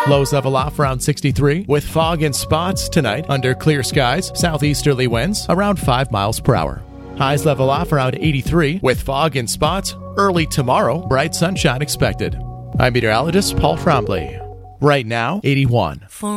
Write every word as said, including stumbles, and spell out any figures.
Lows level off around sixty-three with fog and spots tonight under clear skies. Southeasterly winds around five miles per hour. Highs level off around eighty-three with fog and spots. Early tomorrow, bright sunshine expected. I'm meteorologist Paul Trombley. Right now, eighty-one.